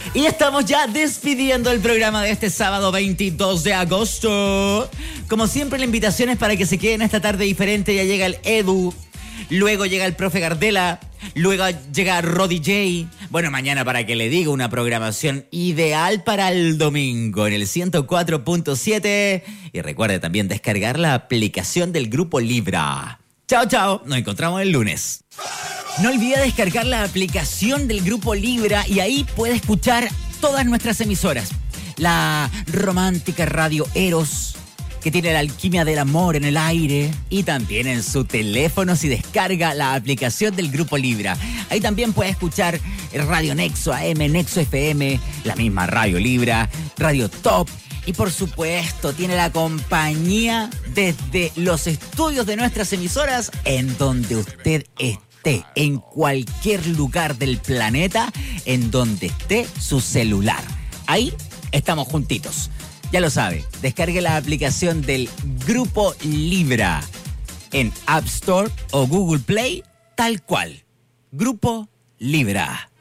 Y estamos ya despidiendo el programa de este sábado 22 de agosto. Como siempre, la invitación es para que se queden esta tarde diferente. Ya llega el Edu, luego llega el profe Gardela, luego llega Rodi J. Bueno, mañana para que le diga una programación ideal para el domingo en el 104.7. Y recuerde también descargar la aplicación del Grupo Libra. Chao, chao. Nos encontramos el lunes. No olvide descargar la aplicación del Grupo Libra y ahí puede escuchar todas nuestras emisoras. La romántica Radio Eros, que tiene la alquimia del amor en el aire. Y también en su teléfono si descarga la aplicación del Grupo Libra. Ahí también puede escuchar Radio Nexo AM, Nexo FM, la misma Radio Libra, Radio Top. Y por supuesto, tiene la compañía desde los estudios de nuestras emisoras en donde usted esté, en cualquier lugar del planeta, en donde esté su celular. Ahí estamos juntitos. Ya lo sabe, descargue la aplicación del Grupo Libra en App Store o Google Play, tal cual. Grupo Libra.